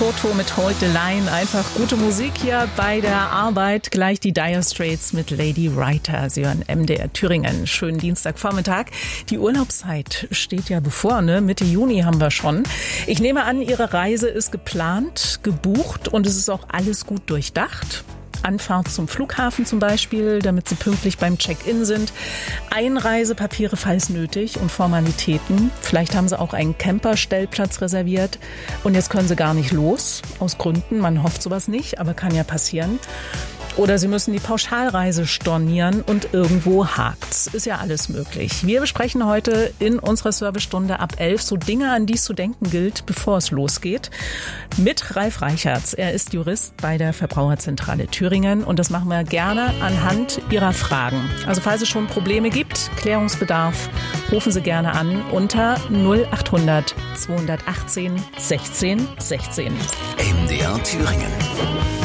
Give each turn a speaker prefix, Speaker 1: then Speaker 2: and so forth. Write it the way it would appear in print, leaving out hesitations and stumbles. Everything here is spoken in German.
Speaker 1: Toto mit Hold the Line. Einfach gute Musik hier bei der Arbeit. Gleich die Dire Straits mit Lady Writer. Sie hören MDR Thüringen. Schönen Dienstagvormittag. Die Urlaubszeit steht ja bevor, ne? Mitte Juni haben wir schon. Ich nehme an, Ihre Reise ist geplant, gebucht und es ist auch alles gut durchdacht. Anfahrt zum Flughafen zum Beispiel, damit Sie pünktlich beim Check-in sind. Einreisepapiere, falls nötig, und Formalitäten. Vielleicht haben Sie auch einen Camperstellplatz reserviert und jetzt können Sie gar nicht los. Aus Gründen, man hofft sowas nicht, aber kann ja passieren. Oder Sie müssen die Pauschalreise stornieren und irgendwo hakt's. Ist ja alles möglich. Wir besprechen heute in unserer Servicestunde ab 11 so Dinge, an die es zu denken gilt, bevor es losgeht. Mit Ralf Reichertz. Er ist Jurist bei der Verbraucherzentrale Thüringen und das machen wir gerne anhand Ihrer Fragen. Also falls es schon Probleme gibt, Klärungsbedarf, rufen Sie gerne an unter 0800 218 16 16.
Speaker 2: MDR Thüringen.